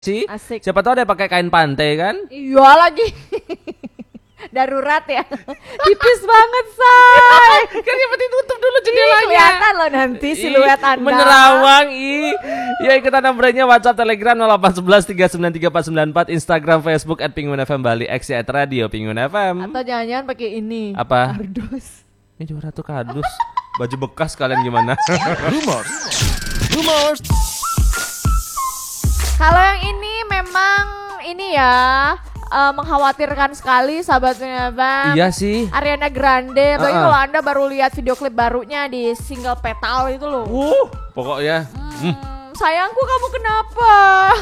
sih. Asik. Siapa tahu dia pakai kain pantai kan? Iya lagi. Darurat ya. Tipis banget, say. Kan yang penting tutup dulu Ih, jendelanya. kelihatan loh nanti siluet Anda. Menerawang Ya ikutan nomornya WhatsApp Telegram 0811 393 494, Instagram Facebook @penguinfm Bali, X @radio Penguin FM. Atau jangan-jangan pakai ini. Apa? Kardus. Ini 200 kardus. Baju bekas kalian gimana? Rumors. Kalau yang ini memang ini ya mengkhawatirkan sekali sahabatnya Bang. Iya sih. Ariana Grande, apalagi kalau Anda baru lihat video klip barunya di single Petal itu loh. Pokoknya Sayangku kamu kenapa?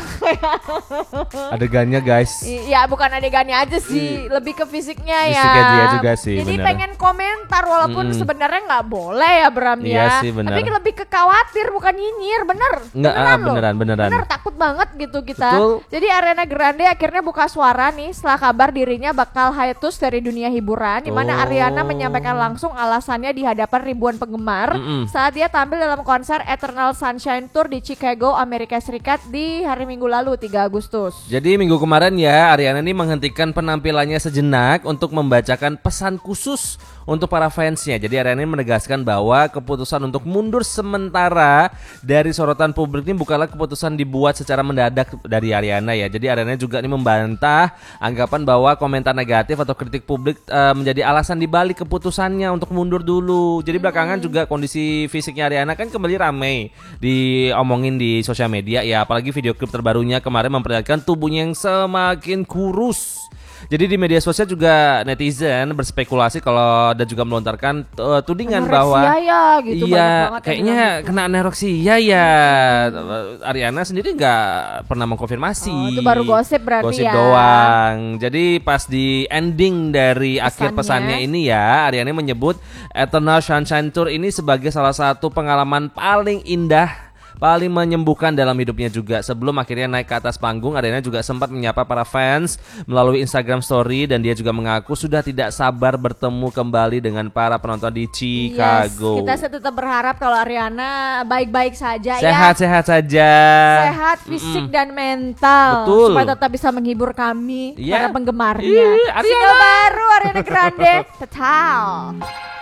adegannya guys. Ya bukan adegannya aja sih, lebih ke fisiknya ya. Fisiknya dia juga sih, Jadi bener. pengen komentar walaupun sebenarnya nggak boleh ya Bram Iya ya. sih, bener. Tapi lebih ke khawatir bukan nyinyir, bener. Enggak, loh. beneran. Bener, takut banget gitu kita. Betul. Jadi Ariana Grande akhirnya buka suara nih setelah kabar dirinya bakal hiatus dari dunia hiburan, di mana Ariana menyampaikan langsung alasannya di hadapan ribuan penggemar saat dia tampil dalam konser Eternal Sunshine Tour di Chicago, Amerika Serikat di hari Minggu lalu 3 Agustus. Jadi minggu kemarin ya Ariana ini menghentikan penampilannya sejenak untuk membacakan pesan khusus untuk para fansnya. Jadi Ariana ini menegaskan bahwa keputusan untuk mundur sementara dari sorotan publik ini bukanlah keputusan dibuat secara mendadak dari Ariana ya. Jadi Ariana juga ini membantah anggapan bahwa komentar negatif atau kritik publik menjadi alasan dibalik keputusannya untuk mundur dulu. Jadi belakangan juga kondisi fisiknya Ariana kan kembali ramai diomongin di sosial media ya, apalagi video klip terbarunya kemarin memperlihatkan tubuhnya yang semakin kurus. Jadi di media sosial juga netizen berspekulasi kalau dan juga melontarkan tudingan Anoreksia bahwa ya, gitu, banyak iya banget yang kayaknya bilang gitu. kena anoreksia ya. Ariana sendiri nggak pernah mengkonfirmasi. Oh, itu baru gosip berarti Gosip ya. doang. Jadi pas di ending dari akhir pesannya ini ya, Ariana menyebut Eternal Sunshine Tour ini sebagai salah satu pengalaman paling indah, paling menyembuhkan dalam hidupnya juga. Sebelum akhirnya naik ke atas panggung, Ariana juga sempat menyapa para fans melalui Instagram Story dan dia juga mengaku sudah tidak sabar bertemu kembali dengan para penonton di Chicago. Yes, kita tetap berharap kalau Ariana baik-baik saja ya. Sehat-sehat saja. Sehat fisik dan mental. Betul. Supaya tetap bisa menghibur kami Iya. para penggemarnya. Ih, Ariana. Single baru Ariana Grande, Petal.